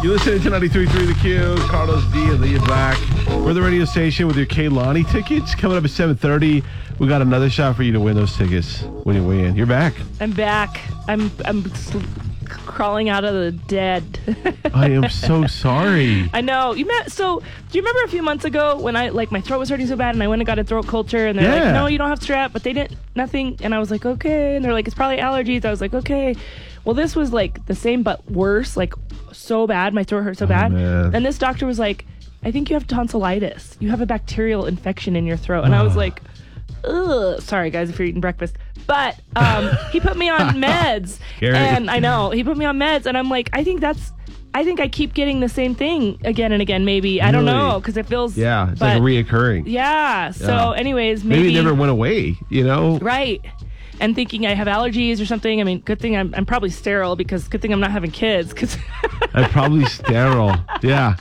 You listen to 93.3 The Q, Carlos D and Leah Black. We're the radio station with your Kehlani tickets. Coming up at 7:30, we got another shot for you to win those tickets when you weigh in. You're back. I'm back. I'm crawling out of the dead. I am so sorry. I know. So, do you remember a few months ago when my throat was hurting so bad and I went and got a throat culture and they're like, no, you don't have strep, but they didn't, nothing. And I was like, okay. And they're like, it's probably allergies. I was like, okay. Well, this was like the same but worse, like so bad. My throat hurt so bad. Man. And this doctor was like, I think you have tonsillitis. You have a bacterial infection in your throat. And I was like, ugh. Sorry, guys, if you're eating breakfast. But he put me on meds. And I know. He put me on meds. And I'm like, I think I keep getting the same thing again and again, maybe. I don't know, because it feels... Yeah, it's like reoccurring. Yeah. So anyways, maybe... it never went away, you know? Right. And thinking I have allergies or something. I mean, good thing I'm probably sterile, because good thing I'm not having kids. Cause I'm probably sterile. Yeah.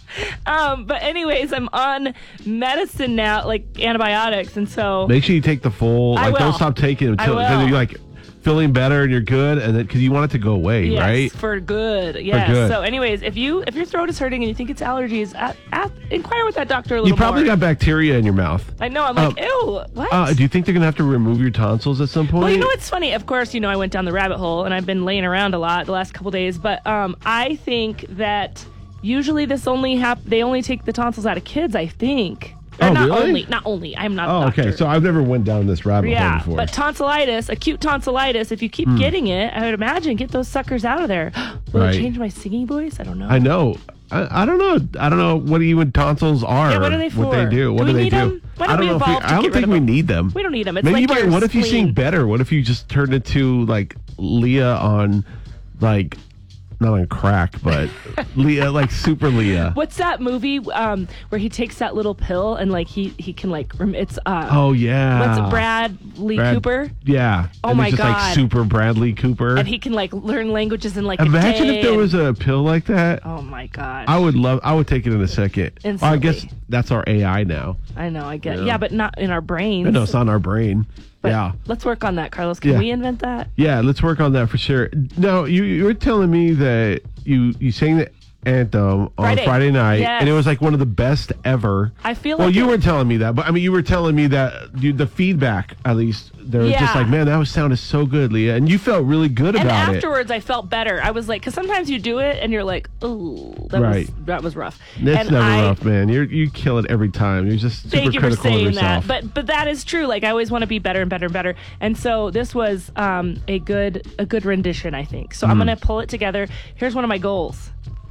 But anyways, I'm on medicine now, like antibiotics, and so make sure you take the full. Don't stop taking them until you're like feeling better and you're good, and then because you want it to go away, right? For good. Yes. For good. So, anyways, if your throat is hurting and you think it's allergies, inquire with that doctor a little more. You probably got bacteria in your mouth. I know. I'm like, ew. What? Do you think they're gonna have to remove your tonsils at some point? Well, you know what's funny? Of course, I went down the rabbit hole and I've been laying around a lot the last couple days. But I think that usually they only take the tonsils out of kids. I think. Really? Not only. I'm not a doctor. Okay. So I've never went down this rabbit hole before. But tonsillitis, acute tonsillitis, if you keep getting it, I would imagine, get those suckers out of there. Will it change my singing voice? I don't know. I know. I don't know. I don't know what even tonsils are. Yeah, what are they for? What they do. What do they do? Them? I don't think we need them. We don't need them. It's maybe like what if you sing better? What if you just turned into like Leah on like... Not on crack, but Leah, like super Leah. What's that movie where he takes that little pill and like he can like it's oh yeah. What's Bradley Cooper? Yeah. Oh my God. Like super Bradley Cooper. And he can like learn languages in like imagine a day if there was a pill like that. Oh my God. I would take it in a second. Instantly. Well, I guess that's our AI now. I know, I get it. Yeah, but not in our brains. No, it's not in our brain. But yeah. Let's work on that, Carlos. Can we invent that? Yeah, let's work on that for sure. No, you were telling me that you sang the anthem on Friday night, and it was like one of the best ever. I feel like you weren't telling me that, but I mean, you were telling me that the feedback, at least, there was just like, man, that sounded so good, Leah, and you felt really good about it. And afterwards, I felt better. I was like, because sometimes you do it and you're like, oh, that was rough. It's never rough, man. You kill it every time. You're just super thank you critical for saying of yourself. That, but that is true. Like I always want to be better and better and better, and so this was a good rendition, I think. So I'm gonna pull it together. Here's one of my goals.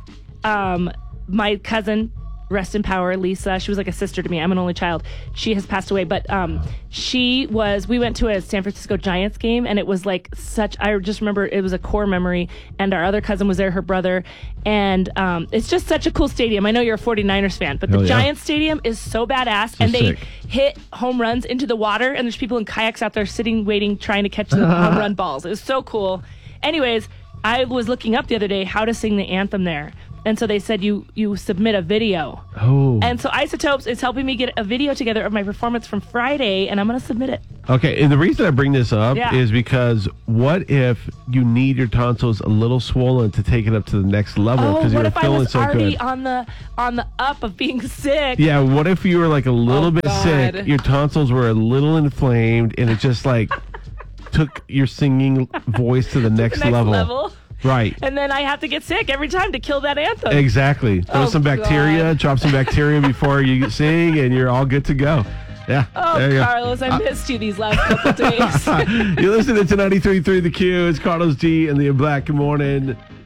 My cousin, rest in power, Lisa, she was like a sister to me. I'm an only child. She has passed away, but we went to a San Francisco Giants game, and it was like I just remember it was a core memory, and our other cousin was there, her brother, and it's just such a cool stadium. I know you're a 49ers fan, but the Giants stadium is so badass, and they hit home runs into the water, and there's people in kayaks out there sitting, waiting, trying to catch the home run balls. It was so cool. Anyways, I was looking up the other day how to sing the anthem there. And so they said you submit a video. Oh. And so Isotopes is helping me get a video together of my performance from Friday, and I'm going to submit it. Okay, and the reason I bring this up is because what if you need your tonsils a little swollen to take it up to the next level because you're feeling so good? What if I was already on the up of being sick? Yeah, what if you were like a little bit sick, your tonsils were a little inflamed, and it just like took your singing voice to the next level. Right. And then I have to get sick every time to kill that anthem. Exactly. Throw some bacteria, drop some bacteria before you sing, and you're all good to go. Yeah. Oh, Carlos, I missed you these last couple days. You're listening to 93.3 The Q. It's Carlos G and the Black. Good morning.